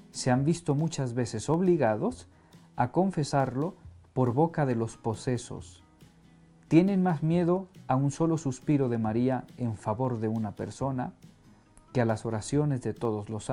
se han visto muchas veces obligados a confesarlo por boca de los posesos. Tienen más miedo a un solo suspiro de María en favor de una persona que a las oraciones de todos los santos.